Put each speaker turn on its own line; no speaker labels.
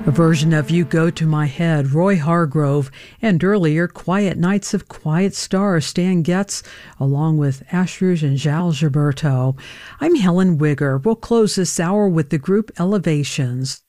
A version of You Go to My Head, Roy Hargrove, and earlier Quiet Nights of Quiet Stars, Stan Getz, along with Ashruge and Giles Gilberto. I'm Helen Wigger. We'll close this hour with the group Elevations.